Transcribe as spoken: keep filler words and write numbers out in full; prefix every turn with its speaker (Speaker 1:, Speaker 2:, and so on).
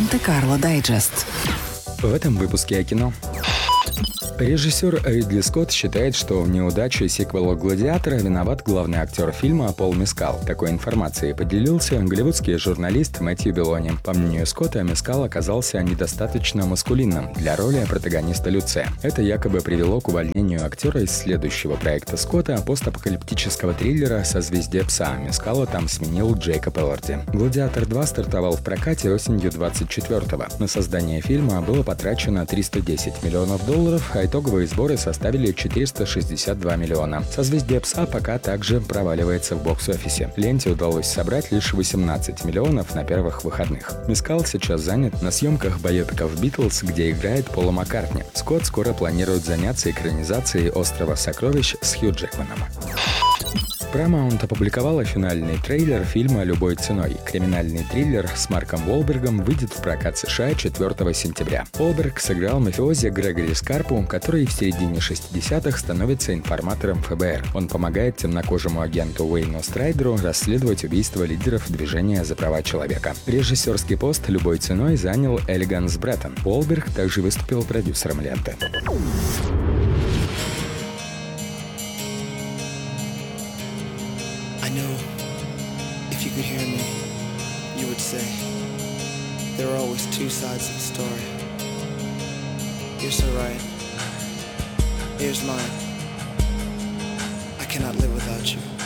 Speaker 1: Монте-Карло Дайджест.
Speaker 2: В этом выпуске о кино. Режиссер Ридли Скотт считает, что в неудаче сиквела «Гладиатора» виноват главный актер фильма Пол Мескал. Такой информацией поделился голливудский журналист Мэтью Белони. По мнению Скотта, Мескал оказался недостаточно маскулинным для роли протагониста Люция. Это якобы привело к увольнению актера из следующего проекта Скотта, постапокалиптического триллера «Созвездие пса». Мескала там сменил Джейкоб Элорди. «Гладиатор два» стартовал в прокате осенью двадцать четвёртого. На создание фильма было потрачено триста десять миллионов долларов, а итоговые сборы составили четыреста шестьдесят два миллиона. «Созвездие пса» пока также проваливается в бокс-офисе. Ленте удалось собрать лишь восемнадцать миллионов на первых выходных. Мескал сейчас занят на съемках байопиков «Битлз», где играет Пола Маккартни. Скотт скоро планирует заняться экранизацией «Острова сокровищ» с Хью Джекманом. Paramount опубликовала финальный трейлер фильма «Любой ценой». Криминальный триллер с Марком Уолбергом выйдет в прокат США четвёртого сентября. Уолберг сыграл мафиози Грегори Скарпу, который в середине шестидесятых становится информатором эф бэ эр. Он помогает темнокожему агенту Уэйну Страйдеру расследовать убийство лидеров движения за права человека. Режиссерский пост «Любой ценой» занял Элиганс Бреттон. Уолберг также выступил продюсером ленты.
Speaker 3: I know if you could hear me, you would say, there are always two sides of the story. You're so right. Here's mine. I cannot live without you.